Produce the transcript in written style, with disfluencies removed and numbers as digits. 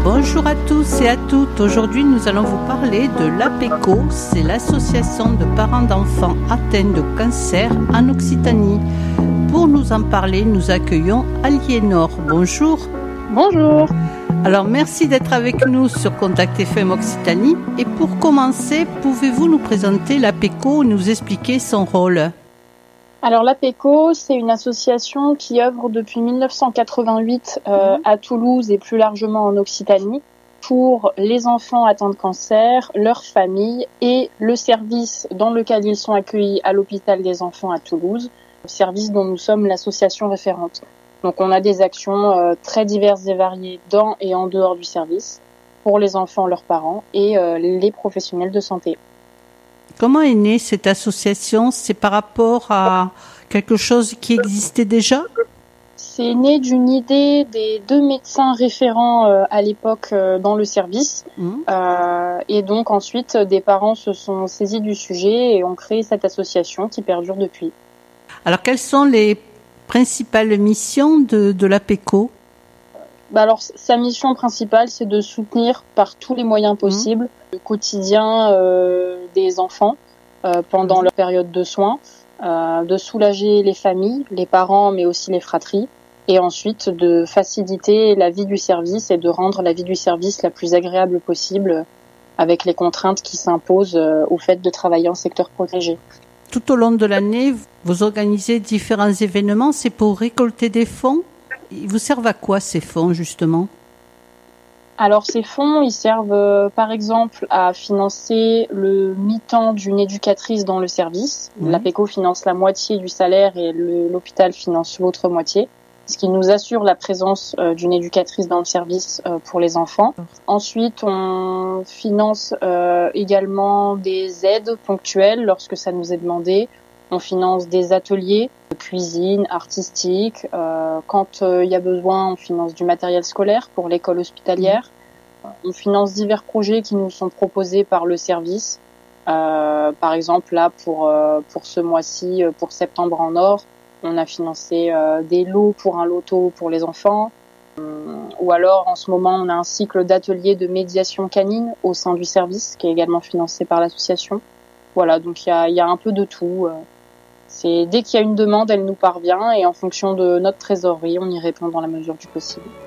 Bonjour à tous et à toutes. Aujourd'hui, nous allons vous parler de l'APECO. C'est l'association de parents d'enfants atteints de cancer en Occitanie. Pour nous en parler, nous accueillons Aliénor. Bonjour. Bonjour. Alors, merci d'être avec nous sur Contact FM Occitanie. Et pour commencer, pouvez-vous nous présenter l'APECO et nous expliquer son rôle ? Alors l'APECO, c'est une association qui œuvre depuis 1988 à Toulouse et plus largement en Occitanie pour les enfants atteints de cancer, leurs familles et le service dans lequel ils sont accueillis à l'hôpital des enfants à Toulouse, service dont nous sommes l'association référente. Donc on a des actions très diverses et variées dans et en dehors du service pour les enfants, leurs parents et les professionnels de santé. Comment est née cette association ? C'est par rapport à quelque chose qui existait déjà ? C'est né d'une idée des deux médecins référents à l'époque dans le service. Et donc ensuite, des parents se sont saisis du sujet et ont créé cette association qui perdure depuis. Alors, quelles sont les principales missions de l'APECO ? Alors, sa mission principale, c'est de soutenir par tous les moyens possibles le quotidien des enfants pendant leur période de soins, de soulager les familles, les parents, mais aussi les fratries, et ensuite de faciliter la vie du service et de rendre la vie du service la plus agréable possible avec les contraintes qui s'imposent au fait de travailler en secteur protégé. Tout au long de l'année, vous organisez différents événements, c'est pour récolter des fonds ? Ils vous servent à quoi ces fonds justement ? Alors ces fonds, ils servent par exemple à financer le mi-temps d'une éducatrice dans le service. L'APECO finance la moitié du salaire et l'hôpital finance l'autre moitié, ce qui nous assure la présence d'une éducatrice dans le service pour les enfants. Ensuite, on finance également des aides ponctuelles lorsque ça nous est demandé. On finance des ateliers de cuisine, artistique. Quand il y a besoin, on finance du matériel scolaire pour l'école hospitalière. On finance divers projets qui nous sont proposés par le service. Par exemple, là, pour ce mois-ci, pour Septembre en Or, on a financé des lots pour un loto pour les enfants. Ou alors, en ce moment, on a un cycle d'ateliers de médiation canine au sein du service, qui est également financé par l'association. Voilà, donc il y a un peu de tout. C'est dès qu'il y a une demande, elle nous parvient et en fonction de notre trésorerie, on y répond dans la mesure du possible.